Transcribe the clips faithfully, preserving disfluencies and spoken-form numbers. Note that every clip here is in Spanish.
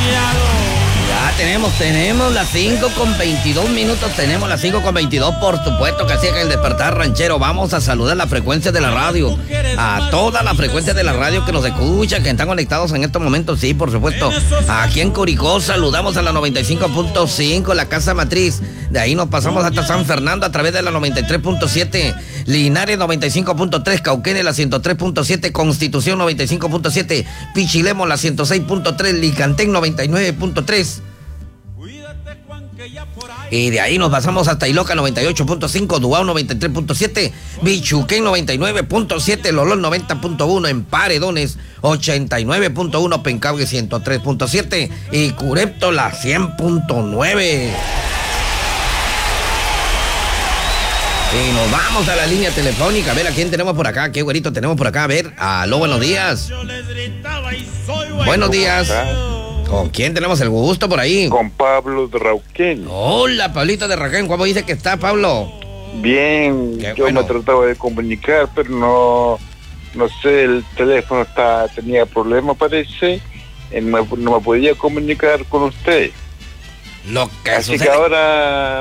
Ya tenemos, tenemos las cinco con veintidós minutos, tenemos las cinco con veintidós, por supuesto que así que el despertar ranchero. Vamos a saludar la frecuencia de la radio, a toda la frecuencia de la radio que nos escucha, que están conectados en estos momentos, sí, por supuesto. Aquí en Curicó saludamos a la noventa y cinco punto cinco, la casa matriz. De ahí nos pasamos hasta San Fernando a través de la noventa y tres punto siete, Linares noventa y cinco punto tres, Cauquenes la ciento tres punto siete, Constitución noventa y cinco punto siete, Pichilemo la ciento seis punto tres, Licantén noventa y nueve punto tres. Y de ahí nos pasamos hasta Iloca noventa y ocho punto cinco, Duao noventa y tres punto siete, Bichuquén noventa y nueve punto siete, Lolón noventa punto uno, en Paredones ochenta y nueve punto uno, Pencaugue ciento tres punto siete y Curepto la cien punto nueve. Y nos vamos a la línea telefónica, a ver a quién tenemos por acá, qué güerito tenemos por acá, a ver, aló, buenos días. Buenos días. ¿Con quién tenemos el gusto por ahí? Con Pablo de Rauquén. Hola, Pablito de Rauquén, ¿cómo dice que está, Pablo? Bien, Qué yo bueno. me trataba de comunicar, pero no, no sé, el teléfono está tenía problemas, parece, y no me, no me podía comunicar con usted. Lo que Así sucede... que ahora,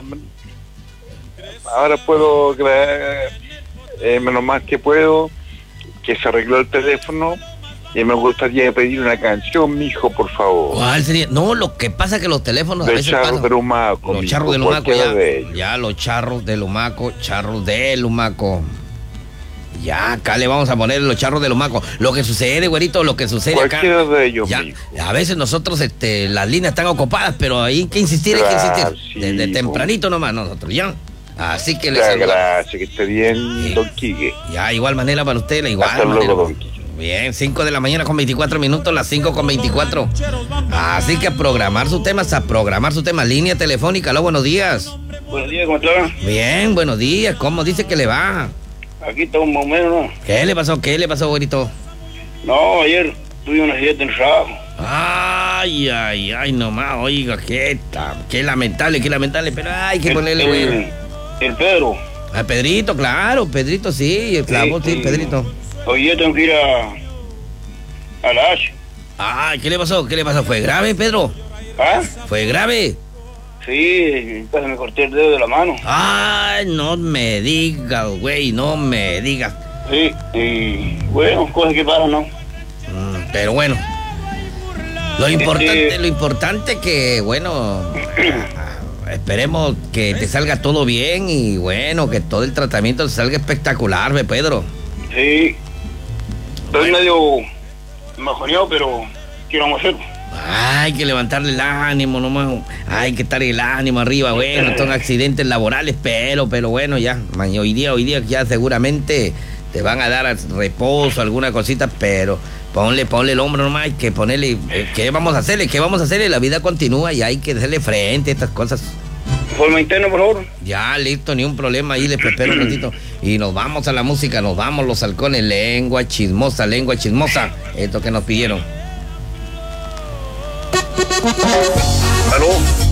ahora puedo creer, eh, menos más que puedo, que se arregló el teléfono. Y me gustaría pedir una canción, mijo, por favor. ¿Cuál sería? No, lo que pasa es que los teléfonos a De veces charros pasan. de Lumaco. Los mijo, charros de Lumaco, cualquiera ya. de ellos. Ya, los charros de Lumaco, charros de Lumaco. Ya, acá le vamos a poner los charros de Lumaco. Lo que sucede, güerito, lo que sucede acá. Cualquiera de ellos, Ya, mijo. a veces nosotros, este, las líneas están ocupadas, pero ahí hay que insistir, hay que Claro, insistir. sí, Desde po. tempranito nomás nosotros, ya. Así que le Ya, saludamos. gracias, que esté bien, Sí. don Quique. Ya, igual manera para usted, la igual Hasta manera. luego, don Quique. Bien, cinco de la mañana con veinticuatro minutos, las cinco con veinticuatro. Así que a programar sus temas, a programar su tema. Línea telefónica, aló, buenos días. Buenos días, ¿cómo está? Bien, buenos días, ¿cómo dice que le va? Aquí estamos más o menos, ¿no? ¿Qué le pasó? ¿Qué le pasó, güerito? No, ayer tuve un accidente en el trabajo. Ay, ay, ay, nomás, oiga, qué, ta- qué lamentable, qué lamentable, pero hay que El- ponerle, el, güey. el Pedro. A Pedrito, claro, Pedrito, sí, el clavo, sí, sí. Pedrito. Hoy yo tengo que ir a, a la H. Ay, ¿qué le pasó? ¿Qué le pasó? ¿Fue grave, Pedro? ¿Ah? ¿Fue grave? Sí, pues me corté el dedo de la mano. Ay, no me digas, güey, no me digas. Sí, y bueno, cosas que pasan, ¿no? Mm, pero bueno, lo importante, Este- lo importante que, bueno, esperemos que te salga todo bien y bueno, que todo el tratamiento salga espectacular, ve, Pedro. Sí. Estoy medio mejoreado, pero ¿qué vamos a hacer? Hay que levantarle el ánimo, nomás. Hay que estar el ánimo arriba, bueno, son accidentes laborales, pero, pero bueno, ya, ma- hoy día, hoy día ya seguramente te van a dar reposo, alguna cosita, pero ponle, ponle el hombro nomás, hay que ponerle, eh, ¿qué vamos a hacerle? ¿Qué vamos a hacerle? La vida continúa y hay que hacerle frente a estas cosas. Forma interna, por favor. Ya, listo, ni un problema, ahí le espero un ratito. Y nos vamos a la música, nos vamos los halcones, lengua chismosa, lengua chismosa, esto que nos pidieron. ¿Aló?